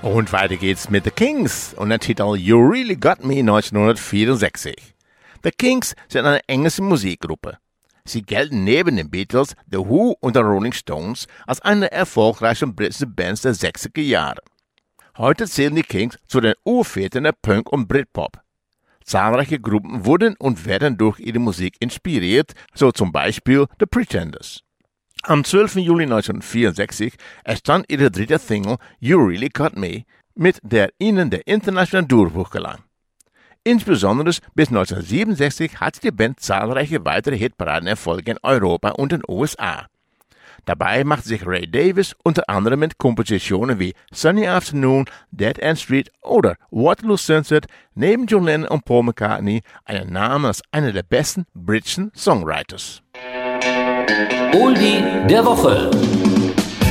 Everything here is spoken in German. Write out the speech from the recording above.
Und weiter geht's mit The Kings und der Titel You Really Got Me 1964. The Kings sind eine englische Musikgruppe. Sie gelten neben den Beatles, The Who und den Rolling Stones als eine der erfolgreichsten britischen Bands der 60er Jahre. Heute zählen die Kings zu den Urvätern der Punk und Britpop. Zahlreiche Gruppen wurden und werden durch ihre Musik inspiriert, so zum Beispiel The Pretenders. Am 12. Juli 1964 erstand ihre dritte Single You Really Got Me, mit der ihnen der internationale Durchbruch gelang. Insbesondere bis 1967 hatte die Band zahlreiche weitere Hitparadenerfolge in Europa und den USA. Dabei machte sich Ray Davies unter anderem mit Kompositionen wie Sunny Afternoon, Dead End Street oder Waterloo Sunset neben John Lennon und Paul McCartney einen Namen als einer der besten britischen Songwriters. Oldie der Woche.